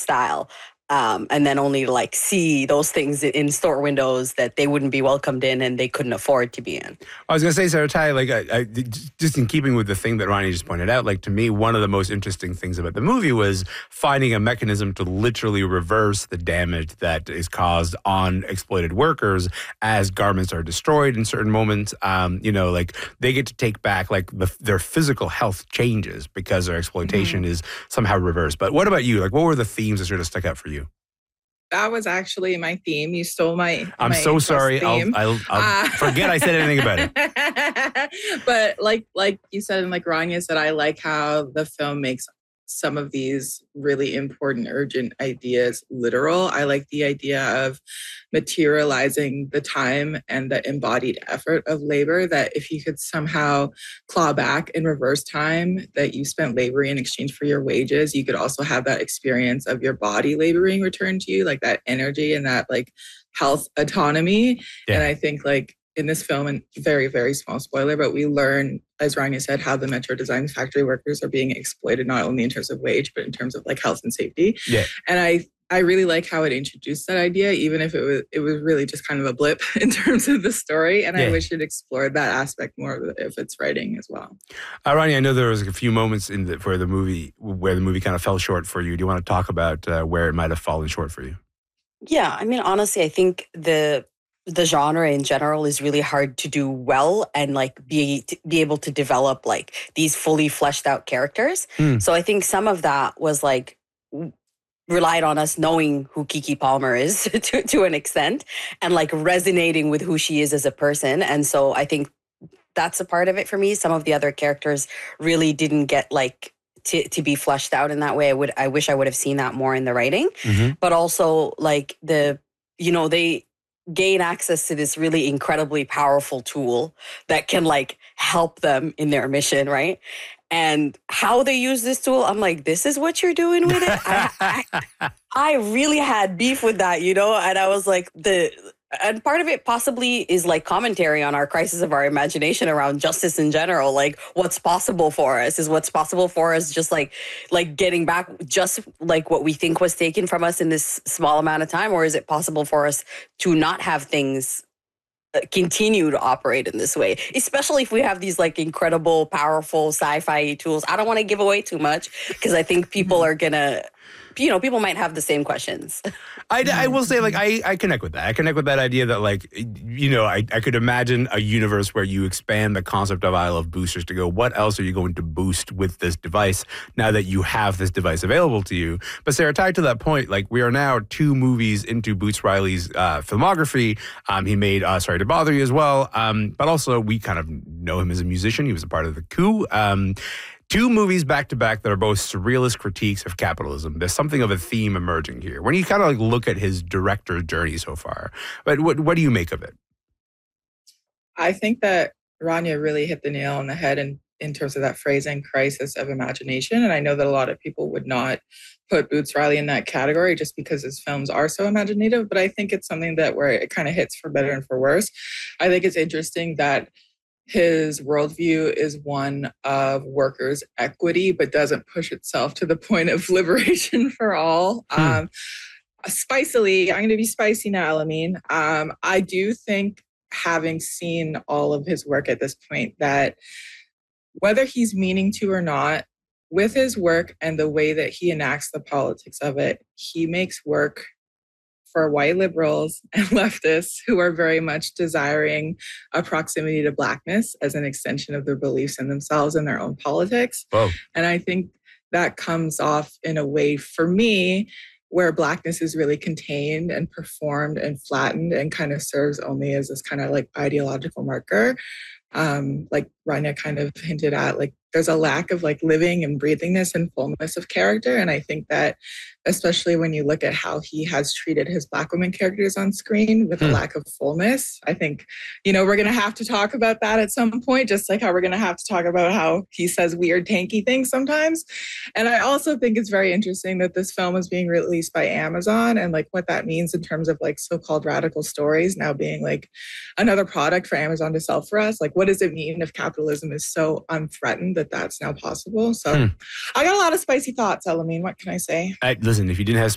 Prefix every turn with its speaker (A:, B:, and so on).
A: lifestyle. And then only to like see those things in store windows that they wouldn't be welcomed in and they couldn't afford to be in.
B: I was going to say, Sarah Tai, like, I, just in keeping with the thing that Ronnie just pointed out, like, to me, one of the most interesting things about the movie was finding a mechanism to literally reverse the damage that is caused on exploited workers as garments are destroyed in certain moments. You know, like, they get to take back, like, their physical health changes because their exploitation is somehow reversed. But what about you? Like, what were the themes that sort of stuck out for you?
C: That was actually my theme. You stole my.
B: I'm so sorry. I'll forget I said anything about
C: it. But like you said, and like Rania said, I like how the film makes some of these really important, urgent ideas literal. I like the idea of materializing the time and the embodied effort of labor, that if you could somehow claw back and reverse time that you spent laboring in exchange for your wages, you could also have that experience of your body laboring returned to you, like that energy and that like health autonomy. Yeah. And I think like in this film, and very, very small spoiler, but we learn, as Rania said, how the Metro Design factory workers are being exploited, not only in terms of wage, but in terms of like health and safety. Yeah. And I really like how it introduced that idea, even if it was really just kind of a blip in terms of the story. And I wish it explored that aspect more of its writing as well.
B: Rania, I know there was a few moments where the movie kind of fell short for you. Do you want to talk about where it might have fallen short for you?
A: Yeah, I mean, honestly, I think the genre in general is really hard to do well and like be able to develop like these fully fleshed out characters. So I think some of that was like relied on us knowing who Keke Palmer is to an extent and like resonating with who she is as a person. And so I think that's a part of it for me. Some of the other characters really didn't get like to be fleshed out in that way. I wish I would have seen that more in the writing, but also like they gain access to this really incredibly powerful tool that can like help them in their mission, right? And how they use this tool, I'm like, this is what you're doing with it? I really had beef with that, you know? And I was like, and part of it possibly is like commentary on our crisis of our imagination around justice in general. Like what's possible for us just like getting back just like what we think was taken from us in this small amount of time? Or is it possible for us to not have things continue to operate in this way, especially if we have these like incredible, powerful sci-fi tools? I don't want to give away too much because I think people are gonna, people might have the same questions.
B: I will say, like, I connect with that. I connect with that idea that, like, I could imagine a universe where you expand the concept of I Love Boosters to go, what else are you going to boost with this device now that you have this device available to you? But Sarah, tied to that point, like, we are now 2 movies into Boots Riley's filmography. He made Sorry to Bother You as well. But also, we kind of know him as a musician. He was a part of The Coup. 2 movies back-to-back that are both surrealist critiques of capitalism. There's something of a theme emerging here. When you kind of like look at his director journey so far, but what do you make of it?
C: I think that Rania really hit the nail on the head in terms of that phrasing, crisis of imagination. And I know that a lot of people would not put Boots Riley in that category just because his films are so imaginative. But I think it's something that where it kind of hits for better and for worse. I think it's interesting that his worldview is one of workers' equity, but doesn't push itself to the point of liberation for all. Spicily, I'm going to be spicy now, Alameen. I do think, having seen all of his work at this point, that whether he's meaning to or not, with his work and the way that he enacts the politics of it, he makes work for white liberals and leftists who are very much desiring a proximity to Blackness as an extension of their beliefs in themselves and their own politics. Whoa. And I think that comes off in a way, for me, where Blackness is really contained and performed and flattened and kind of serves only as this kind of like ideological marker. Like Rania kind of hinted at, like there's a lack of like living and breathingness and fullness of character. And I think that especially when you look at how he has treated his Black women characters on screen with a lack of fullness, I think, we're going to have to talk about that at some point, just like how we're going to have to talk about how he says weird, tanky things sometimes. And I also think it's very interesting that this film is being released by Amazon and like what that means in terms of like so-called radical stories now being like another product for Amazon to sell for us. Like, what does it mean if capitalism is so unthreatened that that's now possible? So I got a lot of spicy thoughts, Alameen. What can I say?
B: Listen, if you didn't have